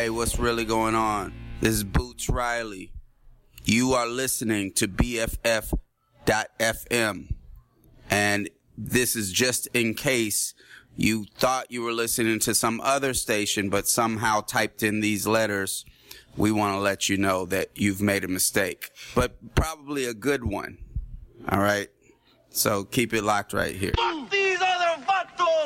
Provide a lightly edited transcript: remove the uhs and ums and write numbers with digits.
Hey, what's really going on? This is Boots Riley. You are listening to BFF.FM. And this is just in case you thought you were listening to some other station, but somehow typed in these letters. We want to let you know that you've made a mistake, but probably a good one. All right. So keep it locked right here.